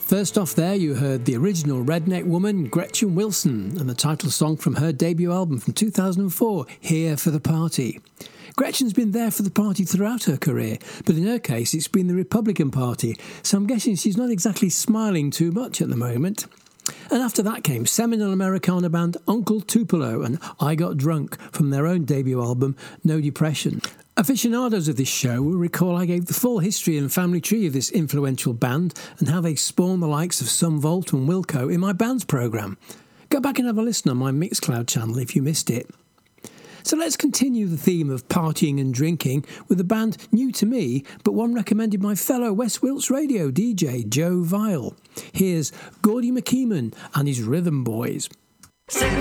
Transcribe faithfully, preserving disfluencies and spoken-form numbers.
First off there, you heard the original Redneck Woman, Gretchen Wilson, and the title song from her debut album from two thousand four, Here for the Party. Gretchen's been there for the party throughout her career, but in her case it's been the Republican Party, so I'm guessing she's not exactly smiling too much at the moment. And after that came seminal Americana band Uncle Tupelo and I Got Drunk from their own debut album, No Depression. Aficionados of this show will recall I gave the full history and family tree of this influential band and how they spawned the likes of Sun Volt and Wilco in my band's programme. Go back and have a listen on my Mixcloud channel if you missed it. So let's continue the theme of partying and drinking with a band new to me, but one recommended by fellow West Wilts radio D J Joe Vile. Here's Gordy McKeeman and his Rhythm Boys.